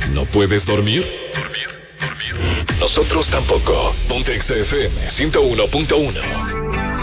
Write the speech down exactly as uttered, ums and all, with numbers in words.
¿No puedes dormir? Nosotros tampoco. Ponte Exa F M ciento uno punto uno.